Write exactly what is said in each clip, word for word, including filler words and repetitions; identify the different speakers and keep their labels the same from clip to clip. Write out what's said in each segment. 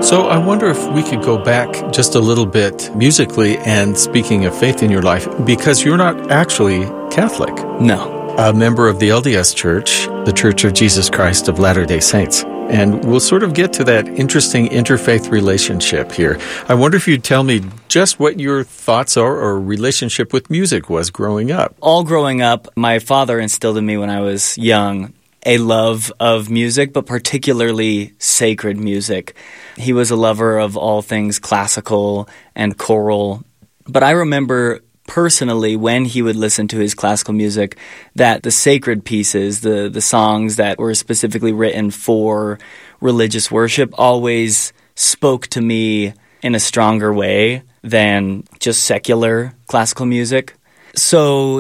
Speaker 1: So I wonder if we could go back just a little bit musically and speaking of faith in your life, because you're not actually Catholic.
Speaker 2: No.
Speaker 1: A member of the L D S Church, the Church of Jesus Christ of Latter-day Saints. And we'll sort of get to that interesting interfaith relationship here. I wonder if you'd tell me just what your thoughts are or relationship with music was growing up.
Speaker 2: All growing up, my father instilled in me when I was young a love of music, but particularly sacred music. He was a lover of all things classical and choral. But I remember personally, when he would listen to his classical music, that the sacred pieces, the, the songs that were specifically written for religious worship, always spoke to me in a stronger way than just secular classical music. So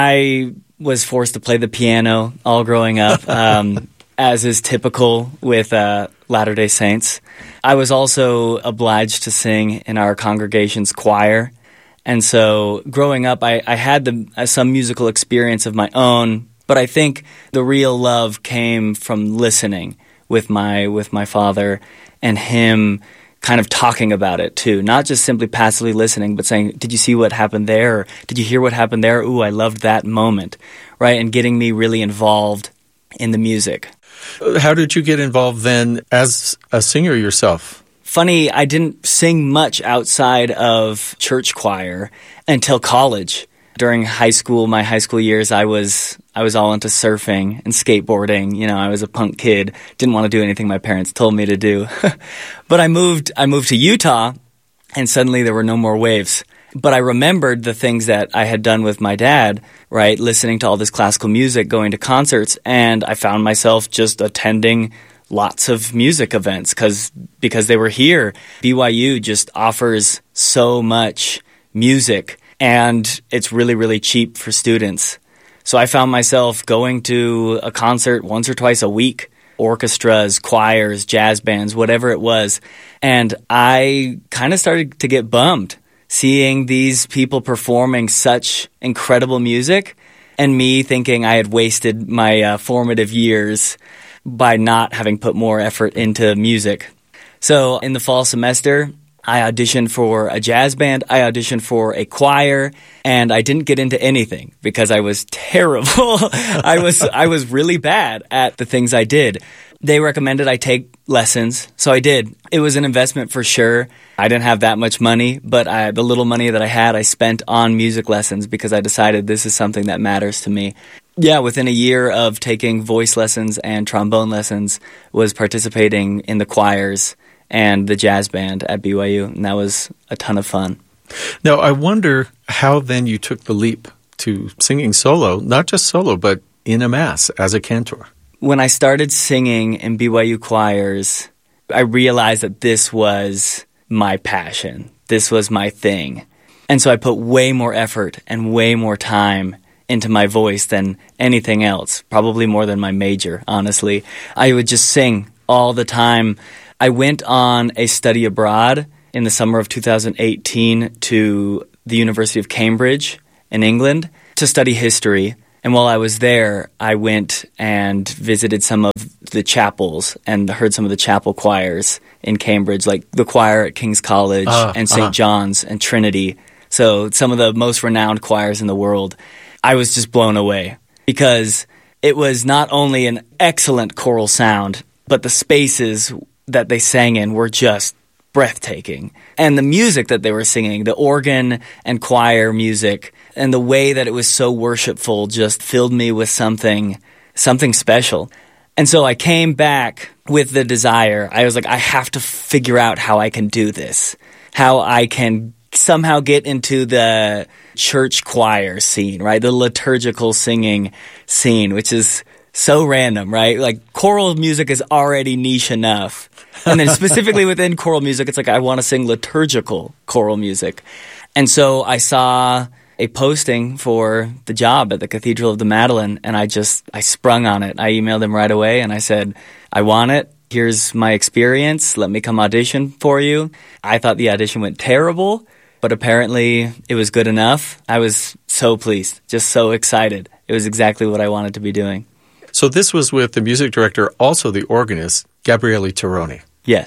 Speaker 2: I was forced to play the piano all growing up, um, as is typical with uh, Latter-day Saints. I was also obliged to sing in our congregation's choir. And so growing up, I, I had the, uh, some musical experience of my own, but I think the real love came from listening with my with my father and him kind of talking about it too, not just simply passively listening, but saying, did you see what happened there? Or, did you hear what happened there? Ooh, I loved that moment, right? And getting me really involved in the music.
Speaker 1: How did you get involved then as a singer yourself?
Speaker 2: Funny, I didn't sing much outside of church choir until college. During high school, my high school years, I was I was all into surfing and skateboarding. You know, I was a punk kid, didn't want to do anything my parents told me to do. But I moved I moved to Utah, and suddenly there were no more waves. But I remembered the things that I had done with my dad, right, listening to all this classical music, going to concerts, and I found myself just attending lots of music events because because they were here. B Y U just offers so much music, and it's really, really cheap for students. So I found myself going to a concert once or twice a week, orchestras, choirs, jazz bands, whatever it was. And I kind of started to get bummed seeing these people performing such incredible music and me thinking I had wasted my uh, formative years by not having put more effort into music. So in the fall semester, I auditioned for a jazz band, I auditioned for a choir, and I didn't get into anything because I was terrible. I was I was really bad at the things I did. They recommended I take lessons, so I did. It was an investment for sure. I didn't have that much money, but I, the little money that I had, I spent on music lessons because I decided this is something that matters to me. Yeah, within a year of taking voice lessons and trombone lessons, was participating in the choirs and the jazz band at B Y U, and that was a ton of fun.
Speaker 1: Now, I wonder how then you took the leap to singing solo, not just solo, but in a mass as a cantor.
Speaker 2: When I started singing in B Y U choirs, I realized that this was my passion. This was my thing. And so I put way more effort and way more time into my voice than anything else, probably more than my major, honestly. I would just sing all the time. I went on a study abroad in the summer of two thousand eighteen to the University of Cambridge in England to study history. And while I was there, I went and visited some of the chapels and heard some of the chapel choirs in Cambridge, like the choir at King's College uh, and Saint Uh-huh. John's and Trinity. So some of the most renowned choirs in the world. I was just blown away because it was not only an excellent choral sound, but the spaces that they sang in were just breathtaking. And the music that they were singing, the organ and choir music, and the way that it was so worshipful just filled me with something, something special. And so I came back with the desire. I was like, I have to figure out how I can do this, how I can somehow get into the church choir scene, right? The liturgical singing scene, which is so random, right? Like choral music is already niche enough. And then specifically within choral music, it's like I want to sing liturgical choral music. And so I saw a posting for the job at the Cathedral of the Madeleine, and I just, I sprung on it. I emailed him right away, and I said, I want it. Here's my experience. Let me come audition for you. I thought the audition went terrible, but apparently it was good enough. I was so pleased, just so excited. It was exactly what I wanted to be doing.
Speaker 1: So this was with the music director, also the organist, Gabriele Tironi.
Speaker 2: Yes.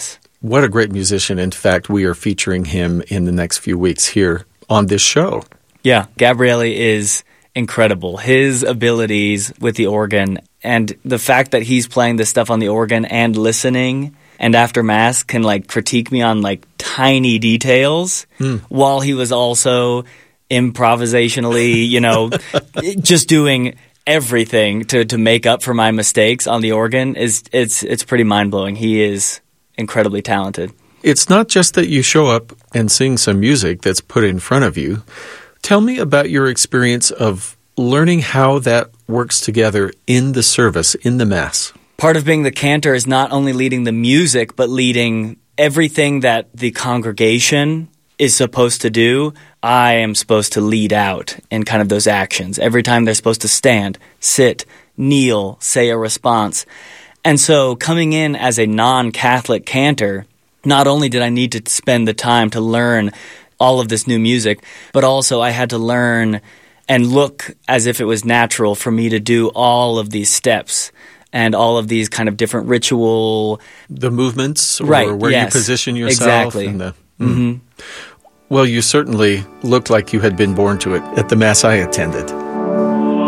Speaker 1: What a great musician. In fact, we are featuring him in the next few weeks here on this show.
Speaker 2: Yeah, Gabriele is incredible. His abilities with the organ and the fact that he's playing this stuff on the organ and listening and after Mass can like critique me on like tiny details mm. while he was also improvisationally, you know, just doing everything to, to make up for my mistakes on the organ is it's it's pretty mind-blowing. He is incredibly talented.
Speaker 1: It's not just that you show up and sing some music that's put in front of you. Tell me about your experience of learning how that works together in the service, in the Mass.
Speaker 2: Part of being the cantor is not only leading the music, but leading everything that the congregation is supposed to do. I am supposed to lead out in kind of those actions. Every time they're supposed to stand, sit, kneel, say a response. And so coming in as a non-Catholic cantor, not only did I need to spend the time to learn all of this new music, but also I had to learn and look as if it was natural for me to do all of these steps and all of these kind of different ritual...
Speaker 1: The movements or
Speaker 2: right,
Speaker 1: where
Speaker 2: yes,
Speaker 1: you position yourself.
Speaker 2: Exactly.
Speaker 1: And the,
Speaker 2: mm.
Speaker 1: mm. Well, you certainly looked like you had been born to it at the Mass I attended.